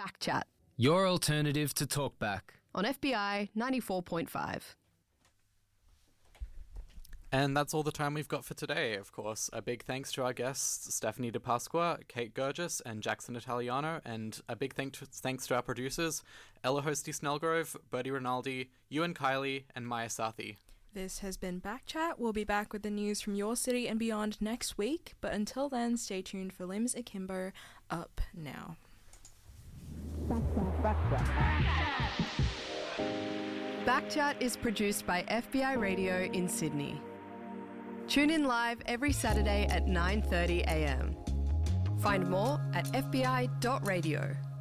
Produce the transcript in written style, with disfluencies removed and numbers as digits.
Backchat Your alternative to Talkback. on FBI 94.5. And that's all the time we've got for today, of course. A big thanks to our guests, Stephanie DePasqua, Kate Gurgis, and Jackson Italiano, and a big thanks to our producers, Ella Hosty Snellgrove, Bertie Rinaldi, Ewan Kiley, and Maya Sathi. This has been Backchat. We'll be back with the news from your city and beyond next week, but until then, stay tuned for Limbs Akimbo Up Now. Backchat is produced by FBI Radio in Sydney. Tune in live every Saturday at 9:30 a.m. Find more at fbi.radio.